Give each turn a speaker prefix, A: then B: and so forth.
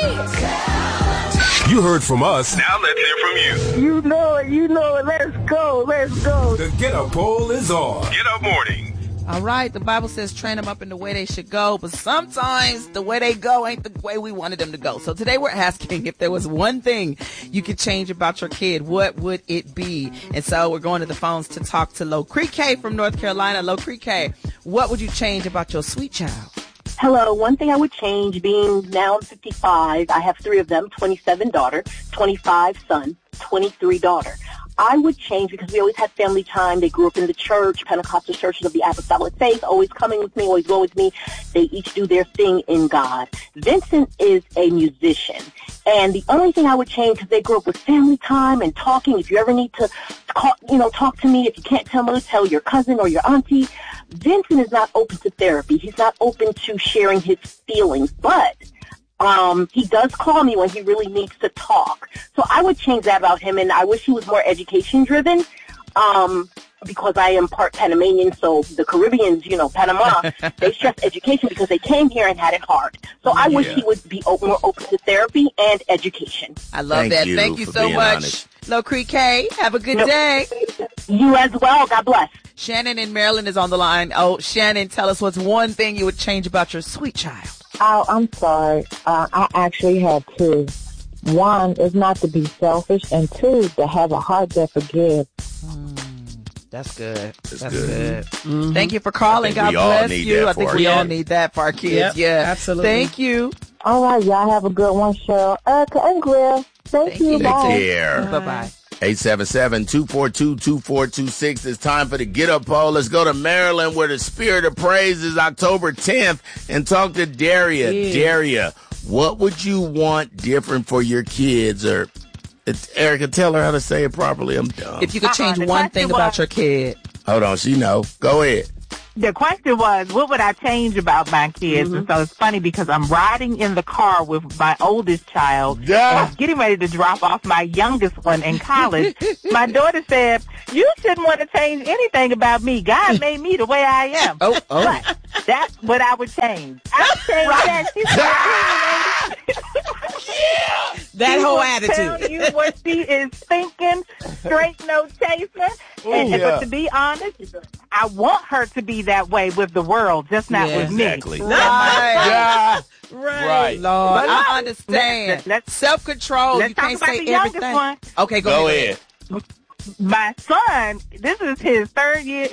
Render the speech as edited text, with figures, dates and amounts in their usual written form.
A: You heard from us. Now let's hear from you.
B: You know it. Let's go.
A: The Get Up poll is on. Get Up Morning.
C: All right, the Bible says train them up in the way they should go, but sometimes the way they go ain't the way we wanted them to go. So today we're asking if there was one thing you could change about your kid, what would it be? And so we're going to the phones to talk to Lo Creek K from North Carolina. Lo Creek K, what would you change about your sweet child?
B: Hello. One thing I would change, being now I'm 55, I have 3 of them, 27 daughter, 25 son, 23 daughter. I would change because we always had family time. They grew up in the church, Pentecostal churches of the Apostolic Faith, always coming with me, always go with me. They each do their thing in God. Vincent is a musician. And the only thing I would change, because they grew up with family time and talking. If you ever need to call, talk to me, if you can't tell me, tell your cousin or your auntie. Vincent is not open to therapy. He's not open to sharing his feelings, but he does call me when he really needs to talk. So I would change that about him, and I wish he was more education-driven, because I am part Panamanian, so the Caribbeans, Panama, they stress education because they came here and had it hard. So I wish he would be more open to therapy and education.
C: I love that. Thank you so much. Lo Creek K, have a good day.
B: You as well. God bless.
C: Shannon in Maryland is on the line. Oh, Shannon, tell us what's one thing you would change about your sweet child.
D: Oh, I'm sorry. I actually had 2. 1 is not to be selfish, and 2, to have a heart that forgives.
C: That's good. That's
E: good.
C: Mm-hmm. Thank you for calling. God bless you. I think we all need that for our kids.
E: Yep,
C: yeah,
E: absolutely.
C: Thank you.
D: All right, y'all have a good one, Cheryl, Erica, and Grill. Thank you. Bye.
E: Take care.
C: Bye-bye.
E: 877-242-2426. It's time for the Get Up poll. Let's go to Maryland, where the Spirit of Praise is October 10th, and talk to Daria.
C: Yeah.
E: Daria, what would you want different for your kids? Or Erica, tell her how to say it properly. I'm dumb.
C: If you could change one thing about your kid.
E: Hold on, she know. Go ahead.
F: The question was, what would I change about my kids?
C: Mm-hmm.
F: And so it's funny because I'm riding in the car with my oldest child,
E: Yeah.
F: and getting ready to drop off my youngest one in college. My daughter said, you shouldn't want to change anything about me. God made me the way I am.
C: Oh.
F: But that's what I would change. I would change that. She's
C: That
F: she
C: whole
F: will
C: attitude.
F: tell you what she is thinking, straight no chaser. But to be honest, I want her to be that way with the world, just not with
E: exactly.
F: me.
C: Right.
E: Right.
C: Lord, I understand. Self-control. You can't
F: talk about
C: say
F: the youngest
C: everything.
F: one.
C: Okay, go ahead.
F: My son, this is his 3rd year